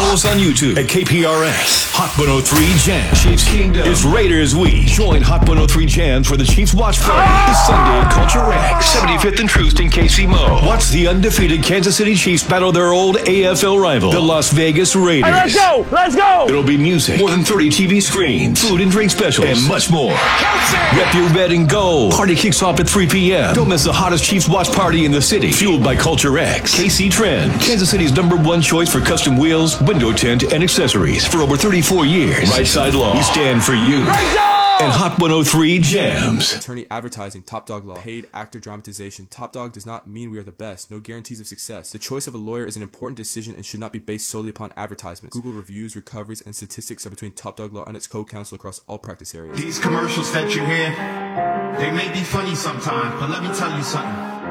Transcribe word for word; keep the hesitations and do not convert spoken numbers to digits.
Follow us on YouTube at K P R S. Hot one oh three Jam. Chiefs Kingdom. It's Raiders Week. Join Hot one oh three Jams for the Chiefs Watch Party this Sunday at Culture X. seventy-fifth and Troost in K C Mo. Watch the undefeated Kansas City Chiefs battle their old A F L rival, the Las Vegas Raiders. Hey, let's go! Let's go! It'll be music, more than thirty T V screens, food and drink specials, and much more. Rep your red and gold. Party kicks off at three p.m. Don't miss the hottest Chiefs Watch Party in the city. Fueled by Culture X. K C Trend, Kansas City's number one choice for custom wheels, window tint, and accessories for over thirty-four years. Right Side Law, we stand for you. And Hot one oh three Jams. Attorney advertising, Top Dog Law. Paid actor dramatization. Top Dog does not mean we are the best. No guarantees of success. The choice of a lawyer is an important decision and should not be based solely upon advertisements. Google reviews, recoveries, and statistics are between Top Dog Law and its co-counsel across all practice areas. These commercials that you hear, they may be funny sometimes, but let me tell you something.